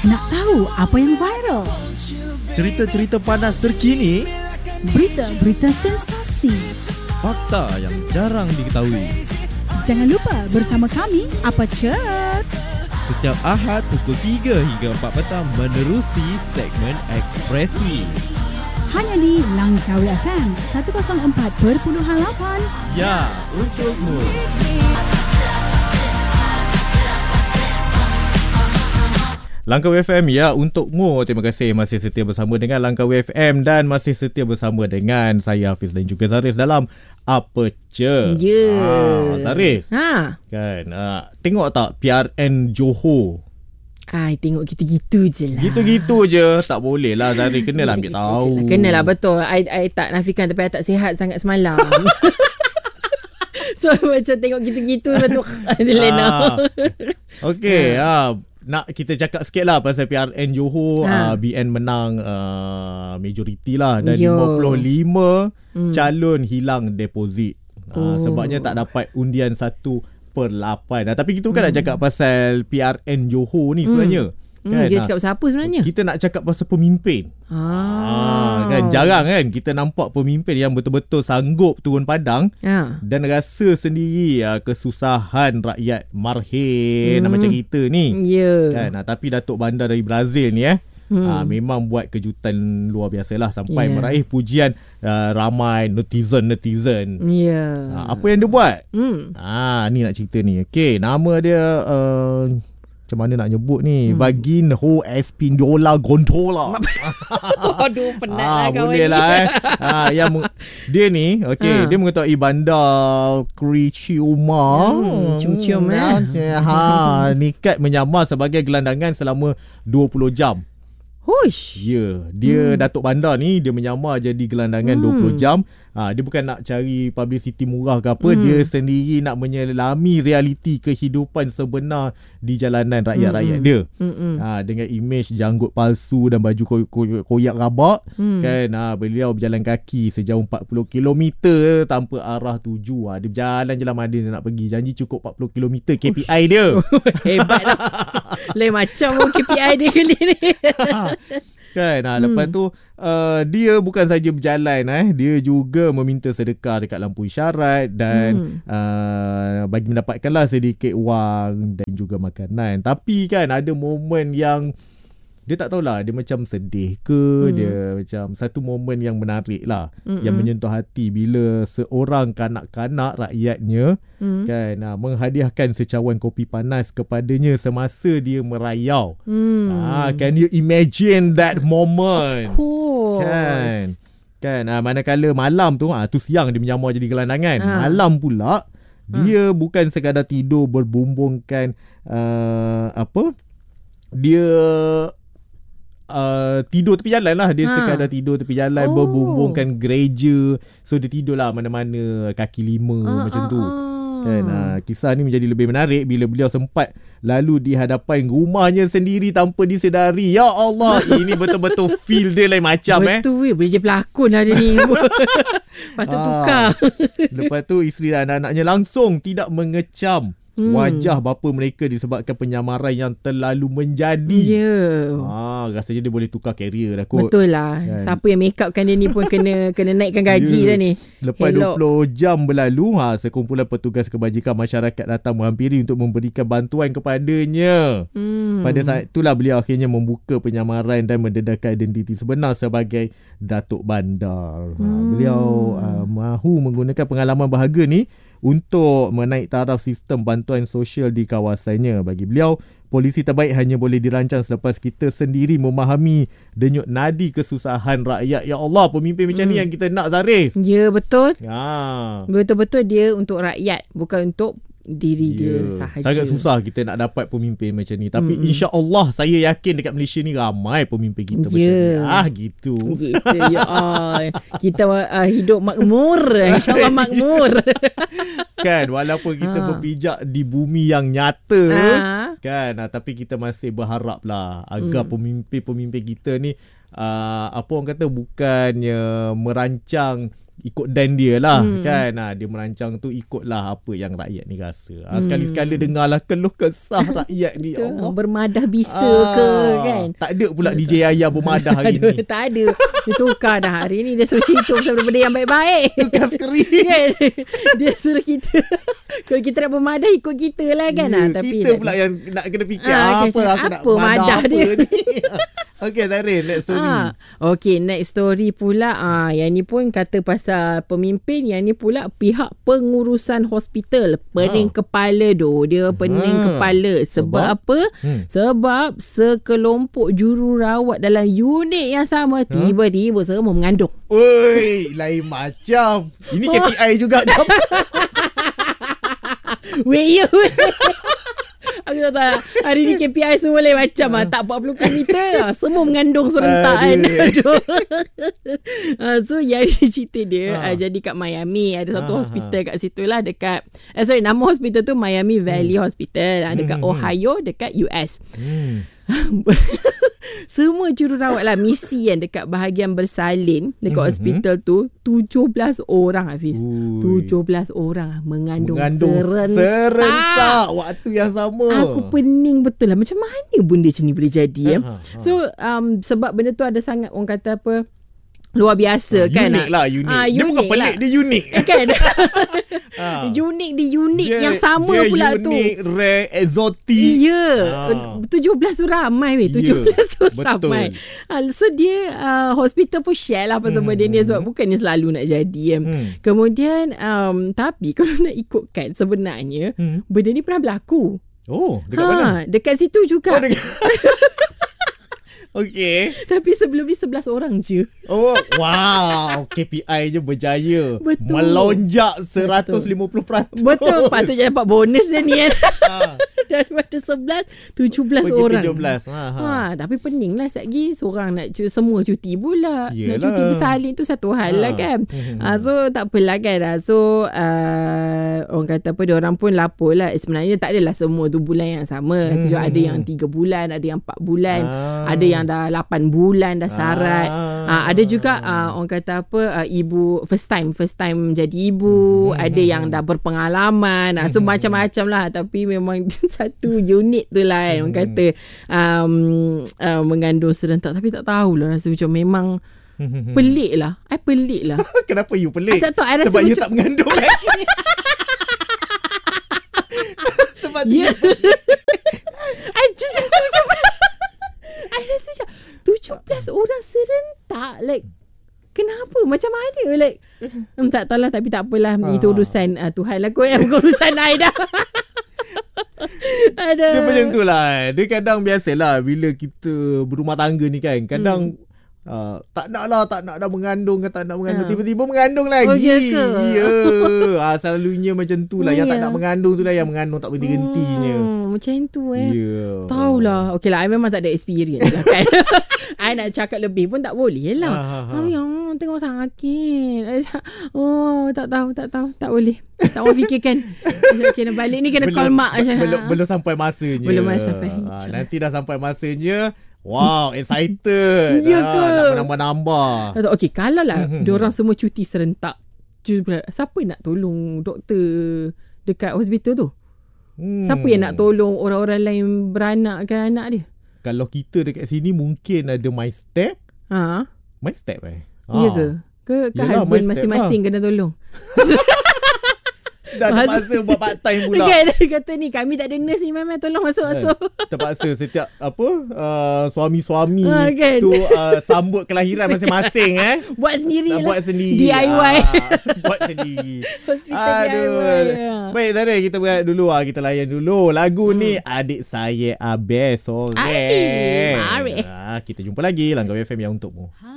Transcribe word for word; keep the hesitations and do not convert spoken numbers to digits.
Nak tahu apa yang viral? Cerita-cerita panas terkini, Berita-berita sensasi. fakta yang jarang diketahui. Jangan lupa bersama kami, Apa Cek? Setiap Ahad pukul tiga hingga empat petang menerusi segmen Ekspresi. Hanya di Langkawi F M seratus empat perpuluhan lapan. Ya, untukmu. Langkawi F M, ya untukmu. Terima kasih masih setia bersama dengan Langkawi F M dan masih setia bersama dengan saya Hafiz dan juga Zaris dalam Apa Je. Ya. Ah, Zaris. Ha. Kan, ah, tengok tak P R N Johor? Ai, tengok gitu-gitu je lah. Gitu-gitu je. Tak boleh lah Zaris. Kenalah ambil tahu. Lah. Kenalah, betul. I, I tak nafikan tapi I tak sihat sangat semalam. So macam tengok gitu-gitu betul. Lena. Okey, ha. Nak kita cakap sikit lah pasal P R N Johor. Ha. uh, B N menang uh, majoriti lah. Dan Yo. lima puluh lima Hmm. calon hilang deposit. uh, Oh. Sebabnya tak dapat undian satu per lapan. uh, Tapi kita bukan hmm. nak cakap pasal P R N Johor ni sebenarnya. Hmm. Kan? Hmm, dia Ah, cakap pasal apa sebenarnya? Kita nak cakap pasal pemimpin. Ah. Ah, kan jarang kan kita nampak pemimpin yang betul-betul sanggup turun padang Ha. dan rasa sendiri uh, kesusahan rakyat marhin Hmm. macam kita ni. Ya. Kan, ah, tapi Datuk Bandar dari Brazil ni eh Hmm. ah, memang buat kejutan luar biasa lah sampai Yeah. meraih pujian uh, ramai netizen-netizen. Ya. Ah, apa yang dia buat? Hmm. Ah, ni nak cerita ni. Okey, nama dia uh, macam mana nak nyebut ni? Hmm. Vaginho Espindola Gondola. Aduh, penat Ah, lah kawan boleh ni. lah eh. ah, yang meng- dia ni, okey, Ah. dia mengetahui bandar Criciúma. Hmm, cium-cium, eh. Ha, nikat menyamar sebagai gelandangan selama dua puluh jam. Hush. Ya, dia hmm. Datuk Bandar ni dia menyamar jadi gelandangan Hmm. dua puluh jam. Ha, dia bukan nak cari publicity murah ke apa, Hmm. dia sendiri nak menyelami realiti kehidupan sebenar di jalanan rakyat-rakyat Hmm. dia. Hmm. Ha, dengan imej janggut palsu dan baju koy- koy- koyak rabak. Hmm. Kan, ha, beliau berjalan kaki sejauh empat puluh kilometer tanpa arah tuju. Ha, dia berjalan je lah mana dia nak pergi. Janji cukup empat puluh kilometer K P I dia. Hebat lah. Lain macam K P I dia kali ni. Kan, ha, lepas tu uh, dia bukan saja berjalan, eh, dia juga meminta sedekah dekat lampu isyarat dan Hmm. uh, bagi mendapatkanlah sedikit wang dan juga makanan. Tapi kan ada momen yang dia tak tahulah, dia macam sedih ke, Hmm. dia macam satu momen yang menarik lah, Mm-mm. yang menyentuh hati bila seorang kanak-kanak rakyatnya Hmm. kan uh, menghadiahkan secawan kopi panas kepadanya semasa dia merayau. Hmm. Ah, can you imagine that moment? Of course. Kan. Kan, ah, manakala malam tu, ah tu siang dia menyamar jadi gelandangan. Ah. Malam pula dia bukan sekadar tidur berbumbungkan uh, apa? Dia Uh, tidur tepi jalan lah. Dia Ha. sekadar tidur tepi jalan, Oh. berbumbungkan gereja. So dia tidur lah mana-mana kaki lima Ah, macam ah, tu. ah. Kan, uh, kisah ni menjadi lebih menarik bila beliau sempat lalu di hadapan rumahnya sendiri tanpa disedari. Ya Allah, ini betul-betul feel dia lain macam eh. Betul weh, boleh je pelakon lah dia ni. Patut Ah. tukar. Lepas tu isteri dan anak-anaknya langsung tidak mengecam Hmm. wajah bapa mereka disebabkan penyamaran yang terlalu menjadi. Ya. Ah, rasanya dia boleh tukar carrier dah kot. Betul lah. Kan. Siapa yang make upkan dia ni pun kena kena naikkan gaji Ya. dah ni. Lepas dua Hello. puluh jam berlalu, ha, sekumpulan petugas kebajikan masyarakat datang menghampiri untuk memberikan bantuan kepadanya. Hmm. Pada saat itulah beliau akhirnya membuka penyamaran dan mendedahkan identiti sebenar sebagai Datuk Bandar. Ha, Hmm. beliau uh, mahu menggunakan pengalaman berharga ni untuk menaik taraf sistem bantuan sosial di kawasannya. Bagi beliau, polisi terbaik hanya boleh dirancang selepas kita sendiri memahami denyut nadi kesusahan rakyat. Ya Allah, pemimpin macam ni Hmm. yang kita nak, Zaris. Ya, betul. Ha. Betul-betul dia untuk rakyat, bukan untuk diri dia Ya, sahaja. sangat susah kita nak dapat pemimpin macam ni. Tapi Mm-mm. insya-Allah saya yakin dekat Malaysia ni ramai pemimpin kita macam ni. Ya. Ah gitu. Gitu ya. Allah. Kita uh, hidup makmur. InsyaAllah makmur. Kan, walaupun kita Ha. berpijak di bumi yang nyata, Ah. kan, ah, tapi kita masih berharap lah agar Mm. pemimpin-pemimpin kita ni uh, apa orang kata, bukannya merancang ikut dan dia lah Hmm. kan. Ha, dia merancang tu ikutlah apa yang rakyat ni rasa. Ha, Hmm. sekali-sekala dengarlah keluh kesah rakyat ni. Betul. Allah. Bermadah bisa Ah, ke kan. Tak ada pula D J Ayah bermadah hari Aduh, ni. tak ada. Dia tukar dah hari ni. Dia suruh cerita pasal benda yang baik-baik. Tukar skrin. Kan? Dia suruh kita kalau kita nak bermadah ikut kita lah kan. Ya, Ah, tapi kita pula yang nak kena fikir Ah, apa okay, aku nak apa madah apa dia. ni. Okay, Tarin, next story. Ah, okay, next story pula. Ah, yang ni pun kata pasal pemimpin. Yang ni pula pihak pengurusan hospital. Pening Ah. kepala doh. Dia pening Ah. kepala. Sebab, Sebab? apa? Hmm. Sebab sekelompok jururawat dalam unit yang sama tiba-tiba semua mengandung. Oi, lain macam. Ini K P I juga. Weh, ya. weh. Aku tak tahu. Hari ni K P I semua lain macam lah. Tak empat puluh kilometer lah. Semua mengandung serentak kan. Aduh. uh, so yang ni cerita dia Ha. uh, jadi kat Miami. Ada satu Ha, hospital kat situ lah. Dekat eh, sorry, nama hospital tu Miami Valley Hospital. uh, Dekat Hmm, hmm, Ohio. Dekat U S. Hmm. Semua jururawat lah misi kan dekat bahagian bersalin dekat Mhm. hospital tu tujuh belas orang Hafiz. Ui. tujuh belas orang mengandung, Mengandung serentak. serentak waktu yang sama. Aku pening betul lah. Macam mana benda macam ni boleh jadi ya? Ha, ha, ha. So um, sebab benda tu ada sangat orang kata apa luar biasa kan. Unik lah, unik. Ah, Dia bukan unik pelik, lah. dia unik. Kan? Ha. Unik di unit Dia- yang sama dia pula tu. unik, rare, exotic. Ya, Ah. tujuh belas tu ramai weh. Ya, tujuh belas tu betul. ramai. Ah, so dia uh, hospital pun share lah pasal Hmm. benda ni sebab bukannya selalu nak jadi. Kan. Hmm. Kemudian um, tapi kalau nak ikutkan sebenarnya Hmm. benda ni pernah berlaku. Oh, dekat mana? Ha, dekat situ juga. Oh, dekat... Okey. Tapi sebelum ni sebelas orang je. Oh, wow. K P I je berjaya. Betul. Melonjak seratus lima puluh peratus. Betul, patutnya dapat bonus dia ni kan. Ha. Daripada sebelas, tujuh belas Pergi orang. tujuh belas. Ha, ha. Ha, tapi pening lah lagi seorang nak cu- semua cuti pula. Yelah. Nak cuti bersalin tu satu hal Ha. lah kan. Ha, so tak apalah kan. Ha, so uh, orang kata apa, dia orang pun lapor lah. Eh, sebenarnya tak adalah semua tu bulan yang sama. Hmm. Tu ada yang tiga bulan, ada yang empat bulan, Ah. ada yang dah lapan bulan dah syarat. Ah. Ha, ada juga uh, orang kata apa uh, ibu first time first time jadi ibu, Hmm. ada yang dah berpengalaman. Ha, so Hmm. macam-macam lah, tapi memang satu unit tu lah kan, orang Hmm. kata um, uh, mengandung serentak. Tapi tak tahulah, rasa macam memang pelik lah. I pelik lah. Kenapa you pelik? I tak tahu, I rasa Sebab you macam- tak mengandung lagi. Sebab tu Ya. you I just rasa macam I rasa macam tujuh belas orang serentak. Like kenapa? Macam mana? Like hmm, tak tahulah, tapi tak apalah. Itu Ah. urusan uh, Tuhan lah kot. Bukan urusan I dah. Ada. Dia macam tu lah. Dia kadang biasalah bila kita berumah tangga ni kan. Kadang hmm. uh, tak nak lah, tak nak dah mengandung ke tak nak mengandung. Ha. Tiba-tiba mengandung lagi. Oh, ya ke? Ya. Ha, selalunya macam tu lah. Yang tak Ya. nak mengandung tu lah yang mengandung tak berhenti-hentinya. Hmm, macam tu eh. Ya. Tahulah. Okey lah, I memang tak ada experience lah kan. I nak cakap lebih pun tak boleh lah. Ha, ha, ha. Oh, yang tengok sakit. I cakap, oh, tak tahu, tak tahu. Tak boleh. Tak mau fikirkan. Macam kena balik ni kena call mak. Macam, belum, belum sampai masanya. Belum sampai. Ha, nanti dah sampai masanya. Wow, excited. Ya Ha, ke? nak menambah-nambah. Okey, kalau lah Mhm. diorang semua cuti serentak, cuba, siapa nak tolong doktor dekat hospital tu? Hmm. Siapa yang nak tolong orang-orang lain beranakkan anak dia? Kalau kita dekat sini mungkin ada my step. Ha? My step eh? Ya ke? Ke, ke Yelah, husband my step masing-masing kena tolong? Dah terpaksa buat part time pula. Kan dia kata ni, kami tak ada nurse ni, memang tolong masuk-masuk. Terpaksa setiap apa uh, suami-suami Ah, kan? tu uh, sambut kelahiran masing-masing eh. Buat sendiri Nak lah. buat sendiri. D I Y. Ah, buat sendiri. Hospital D I Y. Ya. Baik tadi kita berat dulu ah kita layan dulu lagu Hmm. ni Adik Saya Abes sore. Adik, mari. Ah, kita jumpa lagi Langkawi F M yang untukmu.